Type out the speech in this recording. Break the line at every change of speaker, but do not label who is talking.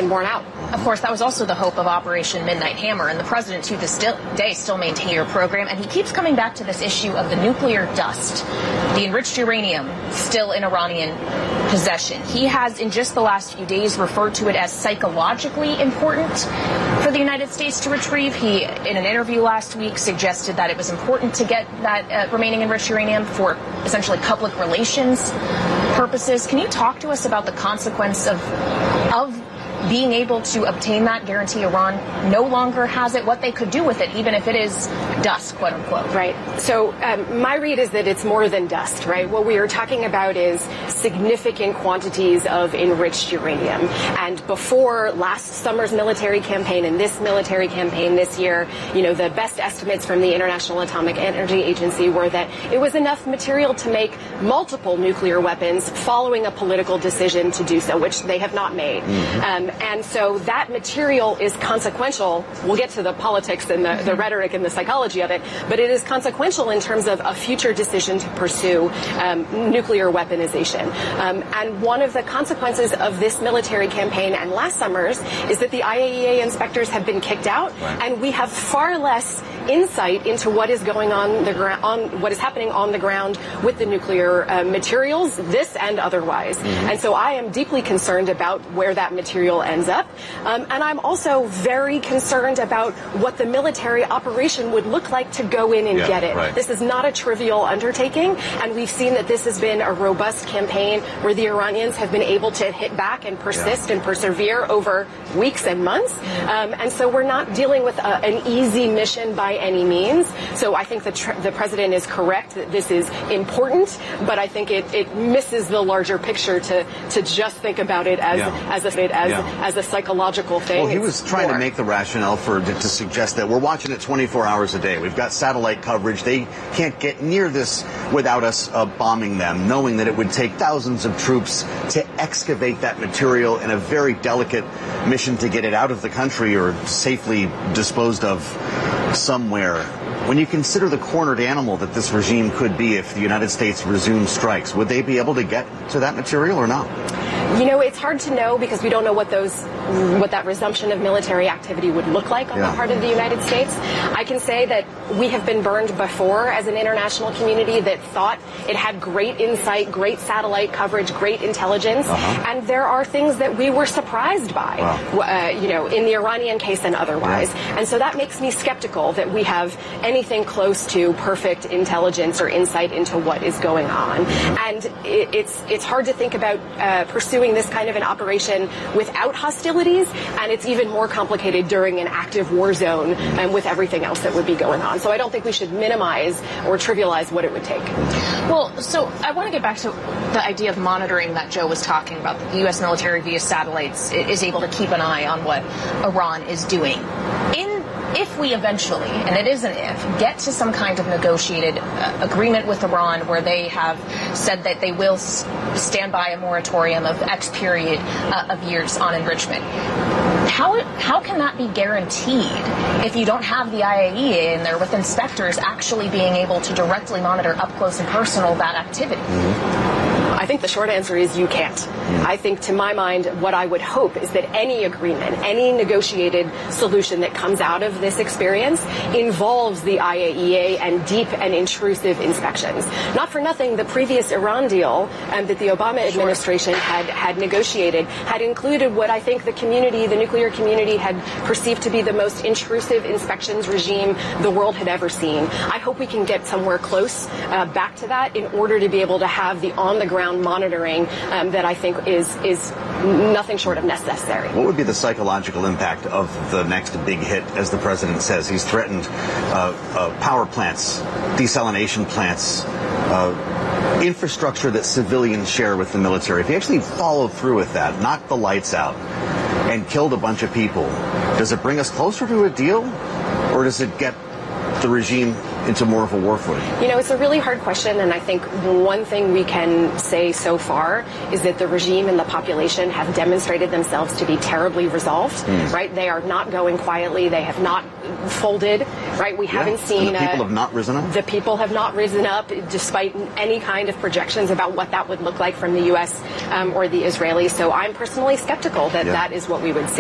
borne out.
Of course, that was also the hope of Operation Midnight Hammer, and the president to this day still maintains your program, and he keeps coming back to this issue of the nuclear dust, the enriched uranium still in Iranian possession. He has, in just the last few days, referred to it as psychologically important for the United States to retrieve. He, in an interview last week, suggested that it was important to get that remaining enriched uranium for essentially public relations purposes. Can you talk to us about the consequence of being able to obtain that, guarantee Iran no longer has it, what they could do with it, even if it is dust, quote unquote?
Right. So my read is that it's more than dust, right? What we are talking about is significant quantities of enriched uranium. And before last summer's military campaign and this military campaign this year, the best estimates from the International Atomic Energy Agency were that it was enough material to make multiple nuclear weapons following a political decision to do so, which they have not made. And so that material is consequential. We'll get to the politics and the rhetoric and the psychology of it, but it is consequential in terms of a future decision to pursue nuclear weaponization. And one of the consequences of this military campaign and last summer's is that the IAEA inspectors have been kicked out, and we have far less insight into what is going on what is happening on the ground with the nuclear materials, this and otherwise. And so I am deeply concerned about where that material ends up. And I'm also very concerned about what the military operation would look like to go in and get it. Right. This is not a trivial undertaking, and we've seen that this has been a robust campaign where the Iranians have been able to hit back and persist and persevere over weeks and months. And so we're not dealing with an easy mission by any means. So I think the president is correct that this is important, but I think it misses the larger picture to just think about it as a psychological thing.
Well, he was trying to make the rationale to suggest that we're watching it 24 hours a day. We've got satellite coverage. They can't get near this without us bombing them, knowing that it would take thousands of troops to excavate that material in a very delicate mission to get it out of the country or safely disposed of somewhere. When you consider the cornered animal that this regime could be if the United States resumes strikes, would they be able to get to that material or not?
It's hard to know because we don't know what that resumption of military activity would look like on the part of the United States. I can say that we have been burned before as an international community that thought it had great insight, great satellite coverage, great intelligence, and there are things that we were surprised by, in the Iranian case and otherwise. And so that makes me skeptical that we have anything close to perfect intelligence or insight into what is going on. And it's hard to think about pursuing this kind of an operation without hostilities, and it's even more complicated during an active war zone and with everything else that would be going on. So I don't think we should minimize or trivialize what it would take.
Well, so I want to get back to the idea of monitoring that Joe was talking about. The U.S. military via satellites is able to keep an eye on what Iran is doing. If we eventually, and it is an if, get to some kind of negotiated agreement with Iran where they have said that they will stand by a moratorium of X period of years on enrichment, how can that be guaranteed if you don't have the IAEA in there with inspectors actually being able to directly monitor up close and personal that activity?
I think the short answer is you can't. I think, to my mind, what I would hope is that any agreement, any negotiated solution that comes out of this experience involves the IAEA and deep and intrusive inspections. Not for nothing, the previous Iran deal that the Obama administration had negotiated had included what I think the nuclear community had perceived to be the most intrusive inspections regime the world had ever seen. I hope we can get somewhere close back to that in order to be able to have the on-the-ground monitoring that I think is nothing short of necessary.
What would be the psychological impact of the next big hit, as the president says? He's threatened power plants, desalination plants, infrastructure that civilians share with the military. If he actually followed through with that, knocked the lights out, and killed a bunch of people, does it bring us closer to a deal, or does it get the regime into more of a war footing?
It's a really hard question, and I think one thing we can say so far is that the regime and the population have demonstrated themselves to be terribly resolved, right? They are not going quietly. They have not folded, right? We haven't seen...
And the people have not risen up?
The people have not risen up, despite any kind of projections about what that would look like from the U.S. Or the Israelis. So I'm personally skeptical that that is what we would see.